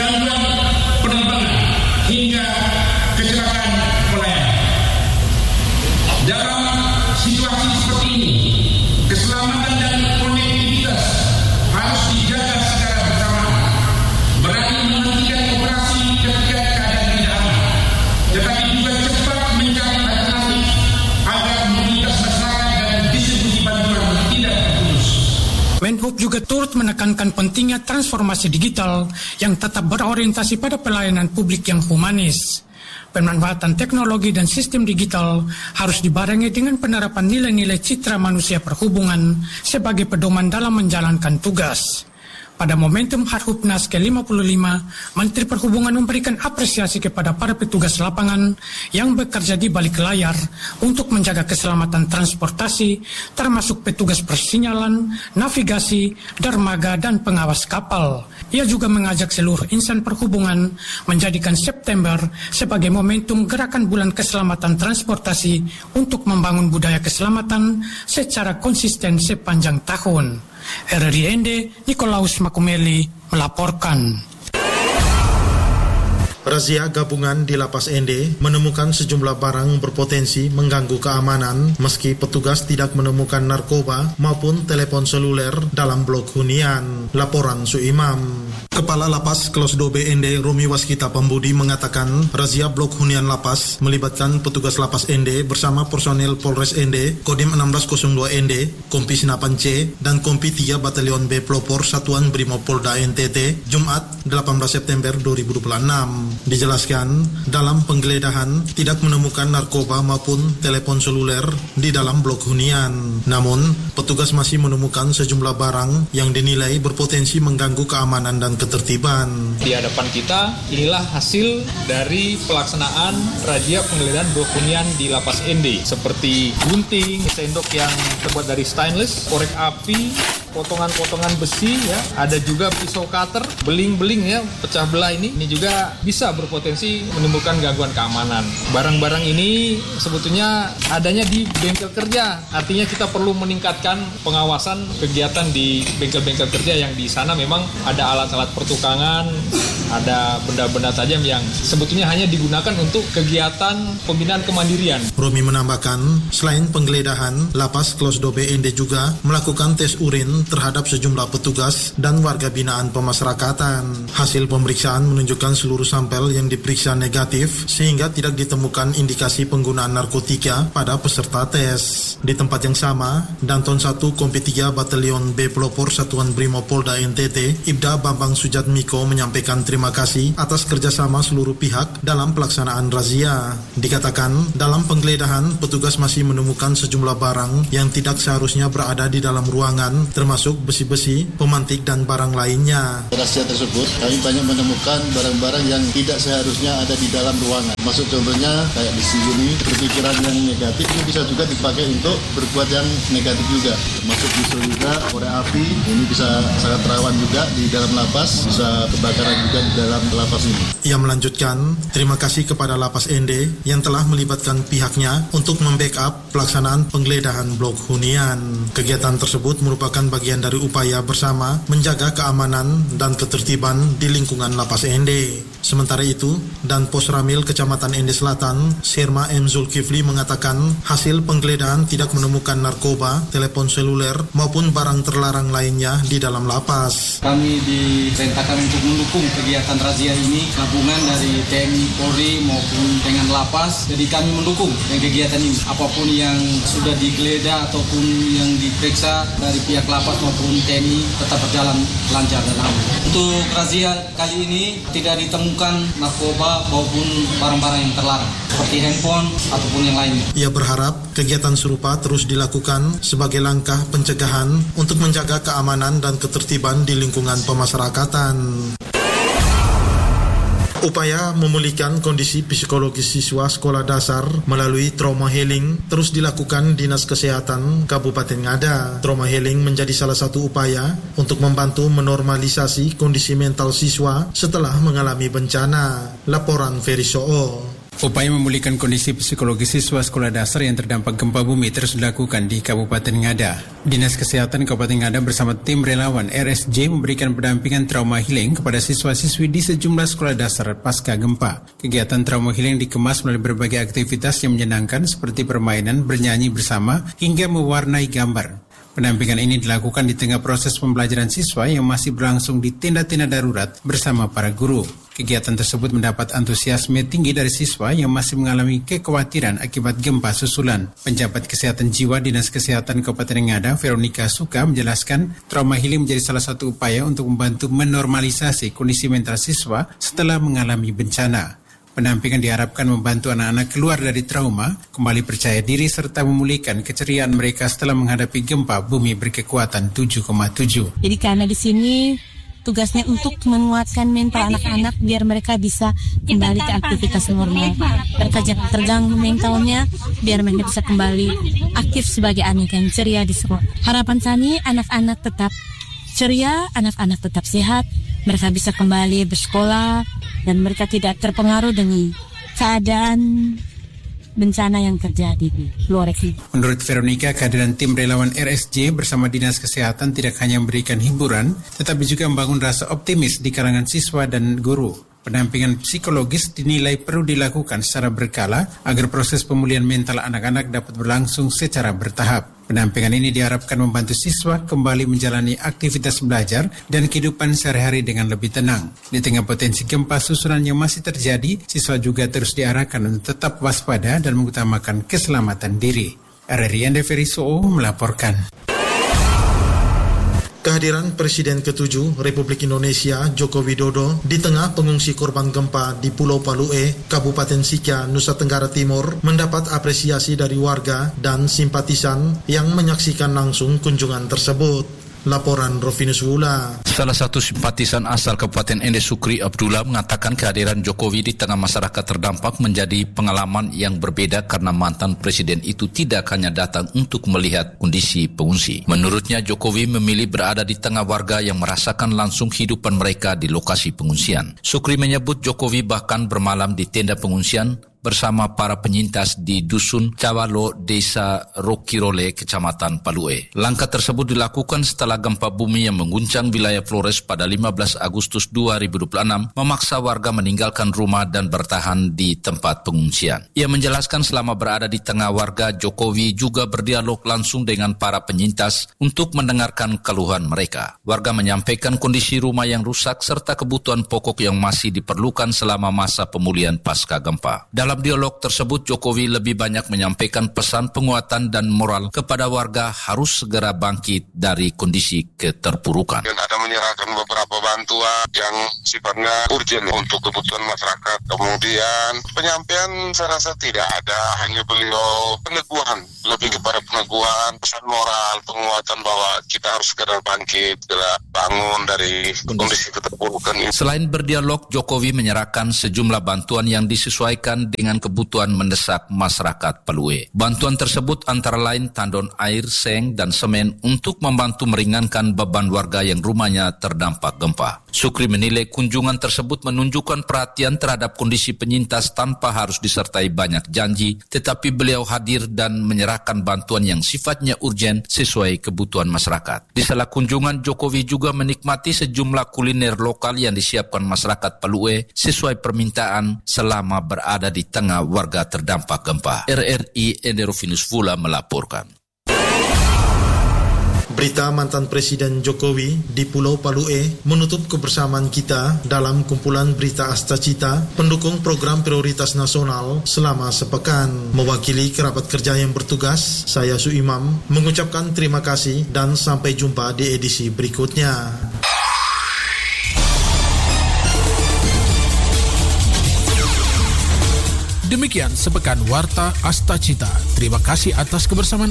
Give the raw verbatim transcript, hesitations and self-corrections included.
gangguan penerbangan hingga kecelakaan pelayan. Dalam situasi seperti ini, keselamatan dan konektivitas harus dijaga secara bersama. Berani menghentikan operasi ketika keadaan tidak aman, tetapi juga cepat mencari alternatif agar mobilitas masyarakat dan distribusi bantuan tidak terputus. Menhub juga turut menekankan pentingnya transformasi digital yang tetap berorientasi pada pelayanan publik yang humanis. Pemanfaatan teknologi dan sistem digital harus dibarengi dengan penerapan nilai-nilai citra manusia perhubungan sebagai pedoman dalam menjalankan tugas. Pada momentum Harhubnas ke lima puluh lima, Menteri Perhubungan memberikan apresiasi kepada para petugas lapangan yang bekerja di balik layar untuk menjaga keselamatan transportasi, termasuk petugas persinyalan, navigasi, dermaga, dan pengawas kapal. Ia juga mengajak seluruh insan perhubungan menjadikan September sebagai momentum gerakan bulan keselamatan transportasi untuk membangun budaya keselamatan secara konsisten sepanjang tahun. R R I N D, Nikolaus Makumeli melaporkan. Razia gabungan di Lapas N D menemukan sejumlah barang berpotensi mengganggu keamanan meski petugas tidak menemukan narkoba maupun telepon seluler dalam blok hunian. Laporan Suimam. Kepala Lapas Kelas dua B N D Romi Waskita Pambudi mengatakan razia blok hunian Lapas melibatkan petugas Lapas N D bersama personil Polres N D, Kodim enam belas nol dua N D, Kompi Senapan C, dan Kompi tiga Batalion B Pelopor Satuan Brimopolda N T T, Jumat delapan belas September dua ribu dua puluh enam. Dijelaskan, dalam penggeledahan tidak menemukan narkoba maupun telepon seluler di dalam blok hunian. Namun, petugas masih menemukan sejumlah barang yang dinilai berpotensi mengganggu keamanan dan ketertiban. Di hadapan kita, inilah hasil dari pelaksanaan razia penggeledahan blok hunian di Lapas N D, seperti gunting, sendok yang terbuat dari stainless, korek api, potongan-potongan besi, ya, ada juga pisau cutter, beling-beling ya, pecah belah ini, ini juga bisa berpotensi menimbulkan gangguan keamanan. Barang-barang ini sebetulnya adanya di bengkel kerja, artinya kita perlu meningkatkan pengawasan kegiatan di bengkel-bengkel kerja yang di sana memang ada alat-alat pertukangan, ada benda-benda tajam yang sebetulnya hanya digunakan untuk kegiatan pembinaan kemandirian. Romi menambahkan, selain penggeledahan, Lapas Kelas dua B N D juga melakukan tes urin terhadap sejumlah petugas dan warga binaan pemasyarakatan. Hasil pemeriksaan menunjukkan seluruh sampel yang diperiksa negatif sehingga tidak ditemukan indikasi penggunaan narkotika pada peserta tes. Di tempat yang sama, Danton satu Kompi tiga Batalion B Pelopor Satuan Brimopolda N T T, Ibda Bambang Sujatmiko menyampaikan terima kasih atas kerjasama seluruh pihak dalam pelaksanaan razia. Dikatakan, dalam penggeledahan, petugas masih menemukan sejumlah barang yang tidak seharusnya berada di dalam ruangan, termasuk besi-besi, pemantik, dan barang lainnya. Razia tersebut, kami banyak menemukan barang-barang yang tidak seharusnya ada di dalam ruangan. Maksud contohnya, kayak di sini, berpikiran yang negatif ini bisa juga dipakai untuk berbuat yang negatif juga. Termasuk bisa juga korek api, ini bisa sangat rawan juga di dalam lapas, bisa kebakaran juga di dalam lapas ini. Ia melanjutkan, terima kasih kepada Lapas N D yang telah melibatkan pihaknya untuk membackup pelaksanaan penggeledahan blok hunian. Kegiatan tersebut merupakan bagian dari upaya bersama menjaga keamanan dan ketertiban di lingkungan Lapas N D. Sementara itu, dan Pos Ramil Kecamatan N D Selatan, Sirma M. Zulkifli mengatakan hasil penggeledahan tidak menemukan narkoba, telepon seluler, maupun barang terlarang lainnya di dalam lapas. Kami diperintahkan untuk mendukung kegiatan razia ini, gabungan dari T N I, Polri maupun dengan lapas. Jadi kami mendukung kegiatan ini. Apapun yang sudah digeledah ataupun yang diperiksa dari pihak lapas maupun T N I tetap berjalan lancar dan aman. Untuk razia kali ini tidak ditemukan narkoba maupun barang-barang yang terlarang seperti handphone ataupun yang lainnya. Ia berharap kegiatan serupa terus dilakukan sebagai langkah pencegahan untuk menjaga keamanan dan ketertiban di lingkungan pemasyarakatan. Upaya memulihkan kondisi psikologis siswa sekolah dasar melalui trauma healing terus dilakukan Dinas Kesehatan Kabupaten Ngada. Trauma healing menjadi salah satu upaya untuk membantu menormalisasi kondisi mental siswa setelah mengalami bencana. Laporan Ferry Soo. Upaya memulihkan kondisi psikologis siswa sekolah dasar yang terdampak gempa bumi terus dilakukan di Kabupaten Ngada. Dinas Kesehatan Kabupaten Ngada bersama tim relawan R S J memberikan pendampingan trauma healing kepada siswa-siswi di sejumlah sekolah dasar pasca gempa. Kegiatan trauma healing dikemas melalui berbagai aktivitas yang menyenangkan seperti permainan, bernyanyi bersama, hingga mewarnai gambar. Pendampingan ini dilakukan di tengah proses pembelajaran siswa yang masih berlangsung di tenda-tenda darurat bersama para guru. Kegiatan tersebut mendapat antusiasme tinggi dari siswa yang masih mengalami kekhawatiran akibat gempa susulan. Penjabat Kesehatan Jiwa Dinas Kesehatan Kabupaten Ngada, Veronica Suka, menjelaskan trauma healing menjadi salah satu upaya untuk membantu menormalisasi kondisi mental siswa setelah mengalami bencana. Pendampingan diharapkan membantu anak-anak keluar dari trauma, kembali percaya diri serta memulihkan keceriaan mereka setelah menghadapi gempa bumi berkekuatan tujuh koma tujuh. Jadi karena di sini tugasnya untuk menguatkan mental anak-anak biar mereka bisa kembali ke aktivitas normal. Mereka jangan terganggu mentalnya biar mereka bisa kembali aktif sebagai anak yang ceria di sekolah. Harapan kami anak-anak tetap ceria, anak-anak tetap sehat, mereka bisa kembali bersekolah dan mereka tidak terpengaruh dengan keadaan bencana yang terjadi di luar negeri. Menurut Veronica, kehadiran tim relawan R S J bersama Dinas Kesehatan tidak hanya memberikan hiburan, tetapi juga membangun rasa optimis di kalangan siswa dan guru. Pendampingan psikologis dinilai perlu dilakukan secara berkala agar proses pemulihan mental anak-anak dapat berlangsung secara bertahap. Pendampingan ini diharapkan membantu siswa kembali menjalani aktivitas belajar dan kehidupan sehari-hari dengan lebih tenang. Di tengah potensi gempa susulan yang masih terjadi, siswa juga terus diarahkan untuk tetap waspada dan mengutamakan keselamatan diri. R R I N D Veriso melaporkan. Kehadiran Presiden ketujuh Republik Indonesia Joko Widodo di tengah pengungsi korban gempa di Pulau Palue, Kabupaten Sika, Nusa Tenggara Timur mendapat apresiasi dari warga dan simpatisan yang menyaksikan langsung kunjungan tersebut. Laporan Rofinus Wula. Salah satu simpatisan asal Kabupaten Ende Sukri Abdullah mengatakan kehadiran Jokowi di tengah masyarakat terdampak menjadi pengalaman yang berbeda karena mantan presiden itu tidak hanya datang untuk melihat kondisi pengungsi. Menurutnya Jokowi memilih berada di tengah warga yang merasakan langsung kehidupan mereka di lokasi pengungsian. Sukri menyebut Jokowi bahkan bermalam di tenda pengungsian bersama para penyintas di Dusun Cawalo, Desa Rokirole, Kecamatan Palue. Langkah tersebut dilakukan setelah gempa bumi yang mengguncang wilayah Flores pada lima belas Agustus dua ribu dua puluh enam memaksa warga meninggalkan rumah dan bertahan di tempat pengungsian. Ia menjelaskan selama berada di tengah warga, Jokowi juga berdialog langsung dengan para penyintas untuk mendengarkan keluhan mereka. Warga menyampaikan kondisi rumah yang rusak serta kebutuhan pokok yang masih diperlukan selama masa pemulihan pasca gempa. Dalam dialog tersebut, Jokowi lebih banyak menyampaikan pesan penguatan dan moral kepada warga harus segera bangkit dari kondisi keterpurukan. Dan ada menyerahkan beberapa bantuan yang sifatnya urgent untuk kebutuhan masyarakat. Kemudian penyampaian saya rasa tidak ada, hanya beliau peneguhan, lebih kepada peneguhan, pesan moral, penguatan bahwa kita harus segera bangkit, segera bangun dari kondisi keterpurukan ini. Selain berdialog, Jokowi menyerahkan sejumlah bantuan yang disesuaikan dengan kebutuhan mendesak masyarakat Palue. Bantuan tersebut antara lain tandon air, seng, dan semen untuk membantu meringankan beban warga yang rumahnya terdampak gempa. Sukri menilai kunjungan tersebut menunjukkan perhatian terhadap kondisi penyintas tanpa harus disertai banyak janji, tetapi beliau hadir dan menyerahkan bantuan yang sifatnya urgen sesuai kebutuhan masyarakat. Di sela kunjungan, Jokowi juga menikmati sejumlah kuliner lokal yang disiapkan masyarakat Palue sesuai permintaan selama berada di tengah warga terdampak gempa. R R I Enderofinus Vula melaporkan. Berita mantan Presiden Jokowi di Pulau Palue menutup kebersamaan kita dalam kumpulan berita Astacita pendukung program prioritas nasional selama sepekan. Mewakili kerabat kerja yang bertugas, saya Suimam mengucapkan terima kasih dan sampai jumpa di edisi berikutnya. Demikian sepekan Warta Astacita. Terima kasih atas kebersamaan